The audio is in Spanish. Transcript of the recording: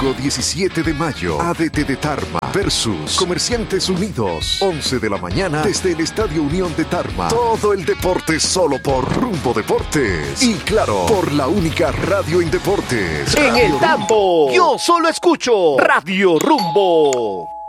Sábado 17 de mayo, ADT de Tarma versus Comerciantes Unidos. 11 de la mañana desde el Estadio Unión de Tarma. Todo el deporte solo por Rumbo Deportes. Y claro, por la única radio en deportes. En el Tambo, yo solo escucho Radio Rumbo.